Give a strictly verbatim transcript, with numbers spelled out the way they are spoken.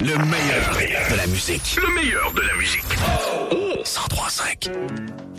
Le meilleur de la musique. Le meilleur de la musique. cent trois cinq.